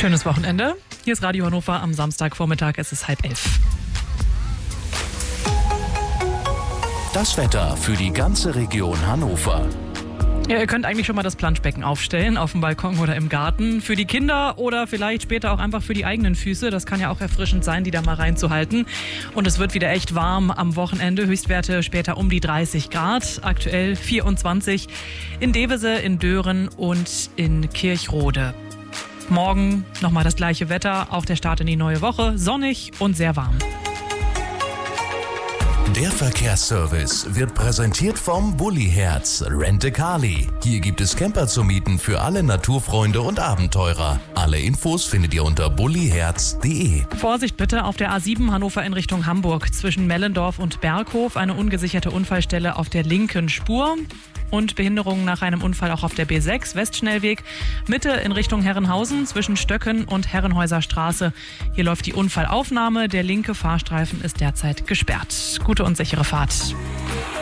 Schönes Wochenende. Hier ist Radio Hannover am Samstagvormittag. Es ist 10:30. Das Wetter für die ganze Region Hannover. Ja, ihr könnt eigentlich schon mal das Planschbecken aufstellen, auf dem Balkon oder im Garten. Für die Kinder oder vielleicht später auch einfach für die eigenen Füße. Das kann ja auch erfrischend sein, die da mal reinzuhalten. Und es wird wieder echt warm am Wochenende. Höchstwerte später um die 30 Grad. Aktuell 24 in Devese, in Dören und in Kirchrode. Morgen nochmal das gleiche Wetter. Auch der Start in die neue Woche. Sonnig und sehr warm. Der Verkehrsservice wird präsentiert vom Bulli-Herz Rent-A-Car-Li. Hier gibt es Camper zu mieten für alle Naturfreunde und Abenteurer. Alle Infos findet ihr unter bulliherz.de. Vorsicht bitte auf der A7 Hannover in Richtung Hamburg. Zwischen Mellendorf und Berghof eine ungesicherte Unfallstelle auf der linken Spur. Und Behinderungen nach einem Unfall auch auf der B6 Westschnellweg. Mitte in Richtung Herrenhausen zwischen Stöcken und Herrenhäuser Straße. Hier läuft die Unfallaufnahme. Der linke Fahrstreifen ist derzeit gesperrt. Gute und sichere Fahrt.